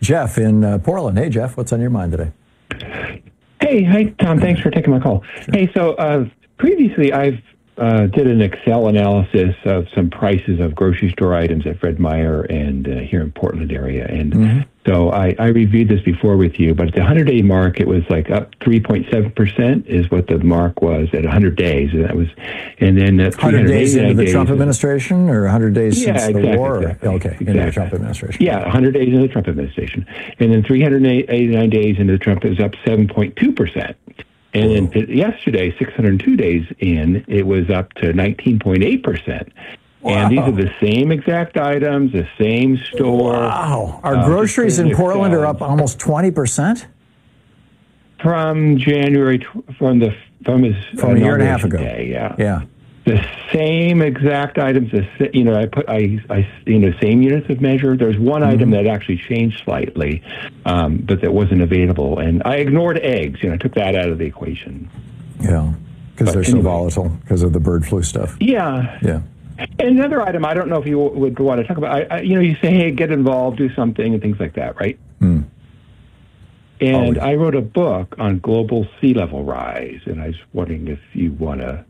Jeff in Portland. Hey, Jeff, what's on your mind today? Hey, hi, Tom. Thanks for taking my call. Sure. Hey, so previously I've did an Excel analysis of some prices of grocery store items at Fred Meyer and here in Portland area. And so I reviewed this before with you, but at the 100-day mark, it was like up 3.7% is what the mark was at 100 days. And that was, and then 100 days into the Trump administration or 100 days since the war? Exactly. Okay, into the Trump administration. Yeah, 100 days into the Trump administration. And then 389 days into the Trump, it was up 7.2%. And then yesterday, 602 days in, it was up to 19.8%. Wow. And these are the same exact items, the same store. Wow. Our groceries in Portland are up almost 20%? From January, from a year and a half ago. Day, yeah. The same exact items, same units of measure. There's one item that actually changed slightly, but that wasn't available. And I ignored eggs. I took that out of the equation. Yeah, because they're so volatile because of the bird flu stuff. Yeah. Yeah. And another item, I don't know if you would want to talk about. You say, hey, get involved, do something, and things like that, right? And I wrote a book on global sea level rise, and I was wondering if you want to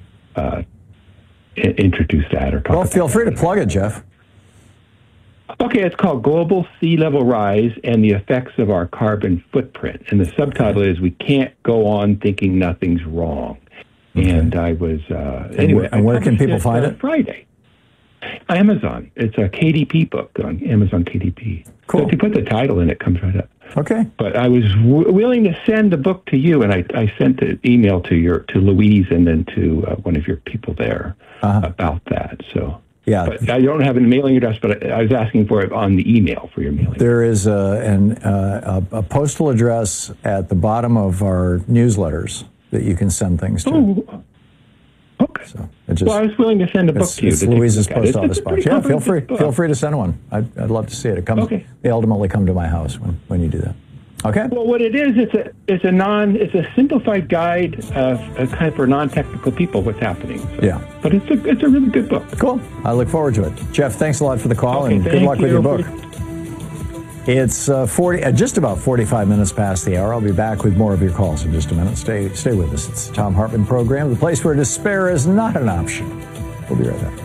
introduce that or talk about it. Well, feel free to plug it, Jeff. Okay, it's called Global Sea Level Rise and the Effects of Our Carbon Footprint. And the subtitle is We Can't Go On Thinking Nothing's Wrong. Okay. And I was, anyway. And where can people find it? Friday. Amazon. It's a KDP book on Amazon KDP. Cool. So if you put the title in, it comes right up. Okay. But I was willing to send the book to you, and I sent the email to Louise and then to one of your people there about that. So yeah, but I don't have a mailing address, but I was asking for it on the email for your mailing. There is a postal address at the bottom of our newsletters that you can send things to. Oh. Okay. So I was willing to send a book to you. It's Louise's post office box. Yeah, feel free to send one. I'd love to see it. It comes. Okay. They ultimately come to my house when you do that. Okay. Well, what it is, it's a simplified guide kind of for non-technical people what's happening. So. Yeah. But it's a really good book. Cool. I look forward to it. Jeff, thanks a lot for the call and good luck with your book. It's just about 45 minutes past the hour. I'll be back with more of your calls in just a minute. Stay with us. It's the Thom Hartmann Program, the place where despair is not an option. We'll be right back.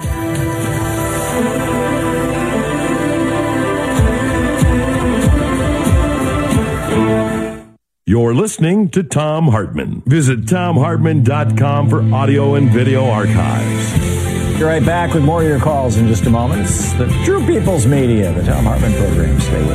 You're listening to Thom Hartmann. Visit ThomHartmann.com for audio and video archives. Be right back with more of your calls in just a moment. It's the True People's Media, the Thom Hartmann Program. Stay with us.